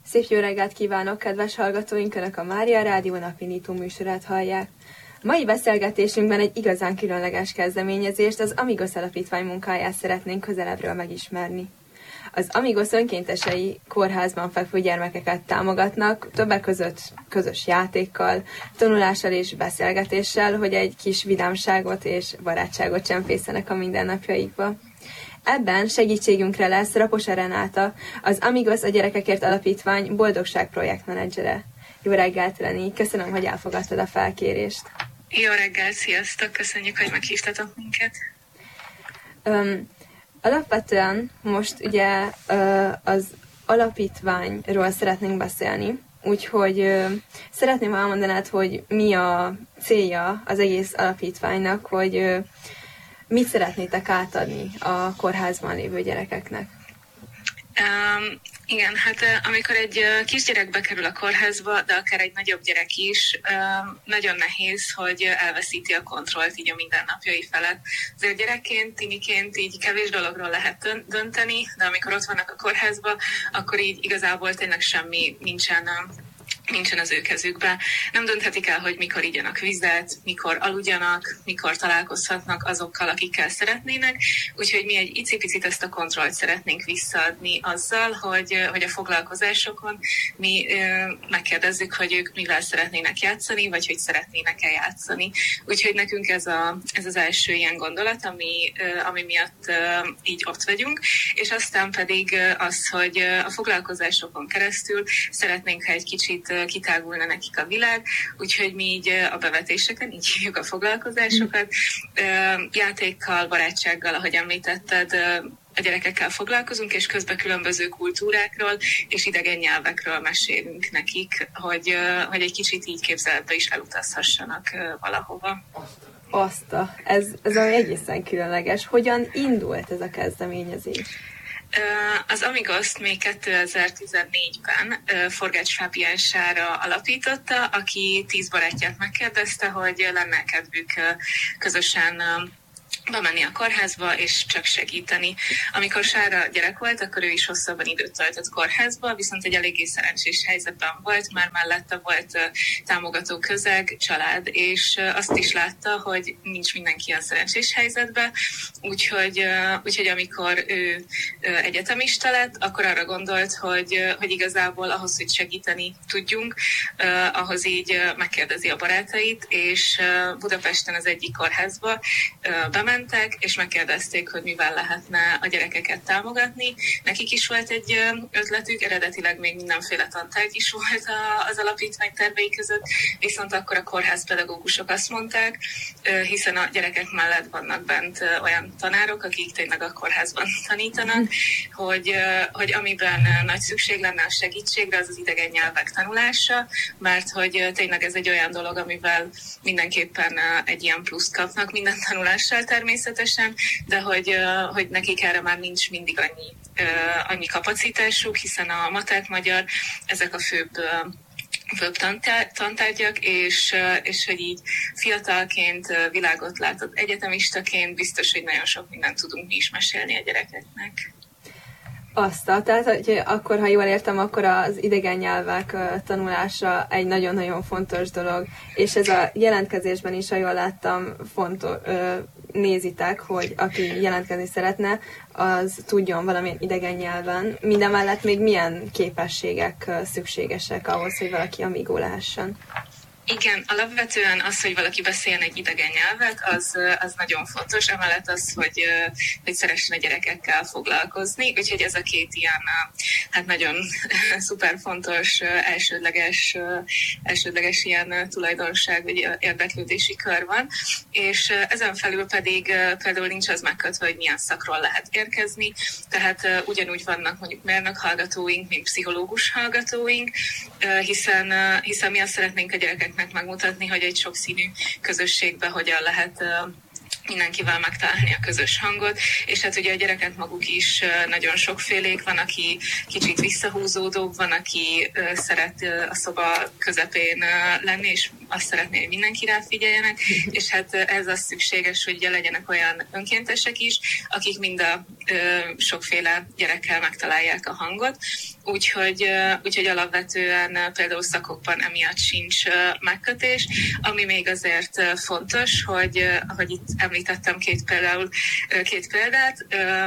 Szép jó reggelt kívánok, kedves hallgatóink! Önök a Mária Rádió napi nyitó műsorát hallják. Mai beszélgetésünkben egy igazán különleges kezdeményezést, az Amigos Alapítvány munkáját szeretnénk közelebbről megismerni. Az Amigos önkéntesei kórházban fekvő gyermekeket támogatnak, többek között közös játékkal, tanulással és beszélgetéssel, hogy egy kis vidámságot és barátságot csempészenek a mindennapjaikba. Ebben segítségünkre lesz Raposa Renáta, az Amigos a Gyerekekért Alapítvány boldogság projektmenedzsere. Jó reggelt, Reni! Köszönöm, hogy elfogadtad a felkérést. Jó reggelt, sziasztok! Köszönjük, hogy meghívtatok minket. Alapvetően most ugye az alapítványról szeretnénk beszélni, úgyhogy szeretném elmondanád, hogy mi a célja az egész alapítványnak, hogy mit szeretnétek átadni a kórházban lévő gyerekeknek? Igen, hát amikor egy kisgyerek bekerül a kórházba, de akár egy nagyobb gyerek is, nagyon nehéz, hogy elveszíti a kontrollt így a mindennapjai felett. Azért gyerekként, tiniként így kevés dologról lehet dönteni, de amikor ott vannak a kórházba, akkor így igazából tényleg semmi nincsen az ő kezükben. Nem dönthetik el, hogy mikor igyanak vizet, mikor aludjanak, mikor találkozhatnak azokkal, akikkel szeretnének. Úgyhogy mi egy icipicit ezt a kontrollt szeretnénk visszaadni azzal, hogy a foglalkozásokon mi megkérdezzük, hogy ők mivel szeretnének játszani, vagy hogy szeretnének-e játszani. Úgyhogy nekünk ez az első ilyen gondolat, ami miatt így ott vagyunk. És aztán pedig az, hogy a foglalkozásokon keresztül szeretnénk, ha egy kicsit kitágulna nekik a világ, úgyhogy mi így a bevetéseken, így hívjuk a foglalkozásokat, játékkal, barátsággal, ahogy említetted, a gyerekekkel foglalkozunk, és közben különböző kultúrákról és idegen nyelvekről mesélünk nekik, hogy egy kicsit így képzeletbe is elutazhassanak valahova. Ez ami egészen különleges. Hogyan indult ez a kezdeményezés? Az Amigoszt még 2014-ben Forgács Fábián Sára alapította, aki 10 barátját megkérdezte, hogy lenne kedvük közösen bemenni a kórházba, és csak segíteni. Amikor Sára gyerek volt, akkor ő is hosszabban időt töltött kórházba, viszont egy eléggé szerencsés helyzetben volt, már mellette volt támogató közeg, család, és azt is látta, hogy nincs mindenki ilyen szerencsés helyzetben, úgyhogy amikor ő egyetemista lett, akkor arra gondolt, hogy igazából ahhoz, hogy segíteni tudjunk, ahhoz így megkérdezi a barátait, és Budapesten az egyik kórházba bementek, és megkérdezték, hogy mivel lehetne a gyerekeket támogatni. Nekik is volt egy ötletük, eredetileg még mindenféle tantárgy is volt az alapítvány tervei között, viszont akkor a kórházpedagógusok azt mondták, hiszen a gyerekek mellett vannak bent olyan tanárok, akik tényleg a kórházban tanítanak, hogy amiben nagy szükség lenne a segítségre, az idegen nyelvek tanulása, mert hogy tényleg ez egy olyan dolog, amivel mindenképpen egy ilyen pluszt kapnak minden tanulással természetesen, de hogy nekik erre már nincs mindig annyi kapacitásuk, hiszen a matek, magyar, ezek a főbb tantárgyak, és hogy így fiatalként, világot látott egyetemistaként biztos, hogy nagyon sok mindent tudunk mi is mesélni a gyerekeknek. Tehát, hogy akkor, ha jól értem, akkor az idegen nyelvek tanulása egy nagyon-nagyon fontos dolog, és ez a jelentkezésben is, ha jól láttam, nézitek, hogy aki jelentkezni szeretne, az tudjon valamilyen idegen nyelven. Mindemellett még milyen képességek szükségesek ahhoz, hogy valaki amigó lehessen? Igen, alapvetően az, hogy valaki beszéljen egy idegen nyelvet, az nagyon fontos, emellett az, hogy szeressen a gyerekekkel foglalkozni, úgyhogy ez a két ilyen, hát nagyon szuper fontos, elsődleges ilyen tulajdonság, vagy érdeklődési kör van, és ezen felül pedig például nincs az megkötve, hogy milyen szakról lehet érkezni, tehát ugyanúgy vannak mondjuk mérnök hallgatóink, mint pszichológus hallgatóink, hiszen mi azt szeretnénk a gyerekeknek megmutatni, hogy egy sokszínű közösségben hogyan lehet mindenkivel megtalálni a közös hangot, és hát ugye a gyerekek maguk is nagyon sokfélék, van, aki kicsit visszahúzódóbb, van, aki szeret a szoba közepén lenni, és azt szeretné, hogy mindenki rá figyeljenek, és hát ez az szükséges, hogy legyenek olyan önkéntesek is, akik mind a sokféle gyerekkel megtalálják a hangot, úgyhogy alapvetően például szakokban emiatt sincs megkötés, ami még azért fontos, hogy ahogy itt említettem két példát,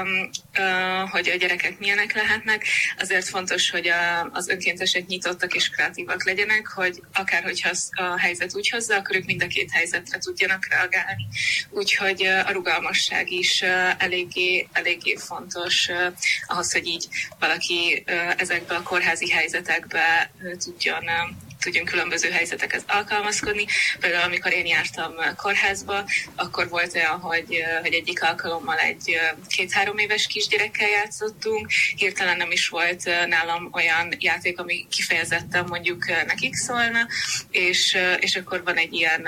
hogy a gyerekek milyenek lehetnek, azért fontos, hogy az önkéntesek nyitottak és kreatívak legyenek, hogy akár hogyha a helyzet úgy hozza, akkor ők mind a két helyzetre tudjanak reagálni. Úgyhogy a rugalmasság is eléggé fontos ahhoz, hogy így valaki ezekbe a kórházi helyzetekbe tudjon különböző helyzetekhez alkalmazkodni. Például amikor én jártam kórházba, akkor volt olyan, hogy egyik alkalommal egy 2-3 éves kisgyerekkel játszottunk, hirtelen nem is volt nálam olyan játék, ami kifejezetten mondjuk nekik szólna, és akkor van egy ilyen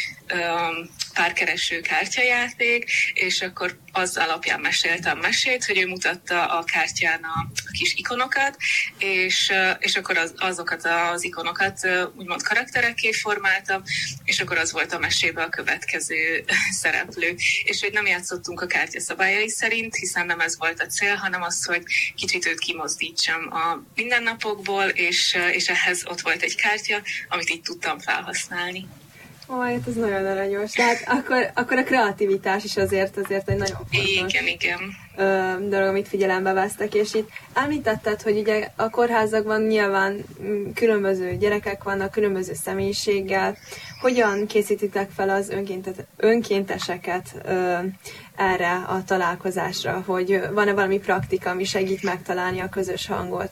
párkereső kártyajáték, és akkor az alapján meséltem mesét, hogy ő mutatta a kártyán a kis ikonokat, és akkor azokat az ikonokat úgymond karakterekké formáltam, és akkor az volt a mesébe a következő szereplő. És hogy nem játszottunk a kártya szabályai szerint, hiszen nem ez volt a cél, hanem az, hogy kicsit őt kimozdítsam a mindennapokból, és ehhez ott volt egy kártya, amit így tudtam felhasználni. Hát ez nagyon aranyos. Tehát akkor a kreativitás is azért egy nagyon fontos dolog, amit figyelembe vesztek. És itt említetted, hogy ugye a kórházakban nyilván különböző gyerekek vannak, különböző személyiséggel. Hogyan készítitek fel az önkénteseket erre a találkozásra? Hogy van-e valami praktika, ami segít megtalálni a közös hangot?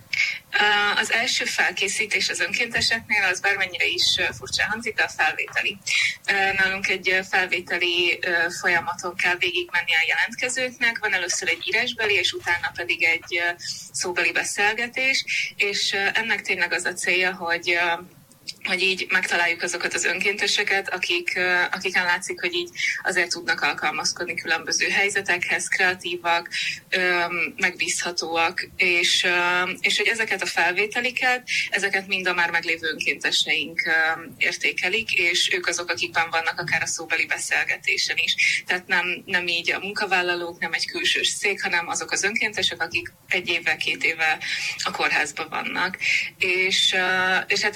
Az első felkészítés az önkénteseknél, az bármennyire is furcsán hangzik, a felvételi. Nálunk egy felvételi folyamaton kell végigmenni a jelentkezőknek, van először egy írásbeli, és utána pedig egy szóbeli beszélgetés, és ennek tényleg az a célja, hogy így megtaláljuk azokat az önkénteseket, akiken látszik, hogy így azért tudnak alkalmazkodni különböző helyzetekhez, kreatívak, megbízhatóak, és hogy ezeket a felvételiket, ezeket mind a már meglévő önkénteseink értékelik, és ők azok, akikben vannak akár a szóbeli beszélgetésen is. Tehát nem így a munkavállalók, nem egy külsős szék, hanem azok az önkéntesek, akik 1 évvel, 2 éve a kórházban vannak. És hát